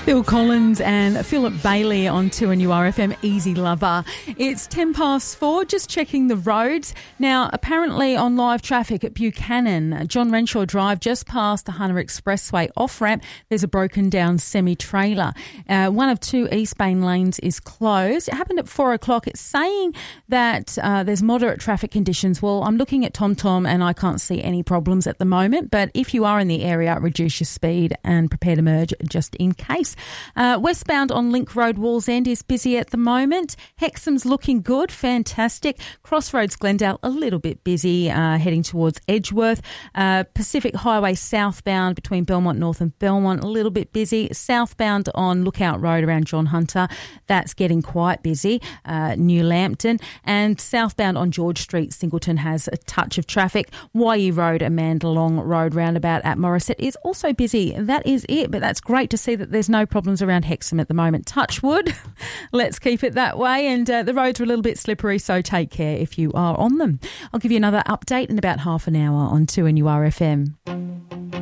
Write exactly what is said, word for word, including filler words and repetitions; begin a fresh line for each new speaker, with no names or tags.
Phil Collins and Philip Bailey on two N U R F M, Easy Lover. It's ten past four, just checking the roads. Now, apparently on live traffic at Buchanan, John Renshaw Drive, just past the Hunter Expressway off-ramp, there's a broken down semi-trailer. Uh, one of two eastbound lanes is closed. It happened at four o'clock. It's saying that uh, there's moderate traffic conditions. Well, I'm looking at TomTom and I can't see any problems at the moment, but if you are in the area, reduce your speed and prepare to merge just in case. Uh, westbound on Link Road, Wallsend is busy at the moment. Hexham's looking good, fantastic. Crossroads Glendale a little bit busy, uh, heading towards Edgeworth. Uh, Pacific Highway southbound between Belmont North and Belmont a little bit busy. Southbound on Lookout Road around John Hunter, that's getting quite busy. Uh, New Lambton, and southbound on George Street, Singleton has a touch of traffic. Waihi Road and Mandalong Road roundabout at Morisset is also busy. That is it, but that's great to see that there's no problems around Hexham at the moment. Touch wood. Let's keep it that way. And uh, the roads are a little bit slippery, so take care if you are on them. I'll give you another update in about half an hour on two N U R F M.